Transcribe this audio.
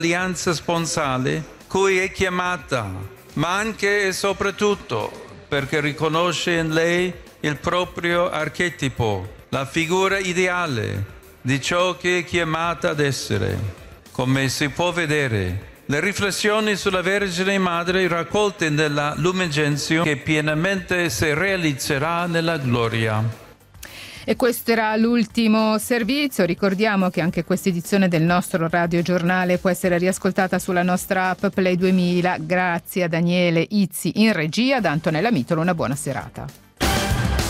l'alleanza sponsale cui è chiamata, ma anche e soprattutto perché riconosce in lei il proprio archetipo, la figura ideale di ciò che è chiamata ad essere. Come si può vedere, le riflessioni sulla Vergine Madre raccolte nella Lumen Gentium che pienamente si realizzerà nella gloria. E questo era l'ultimo servizio. Ricordiamo che anche questa edizione del nostro radiogiornale può essere riascoltata sulla nostra app Play 2000. Grazie a Daniele Izzi in regia, da Antonella Mitolo, una buona serata.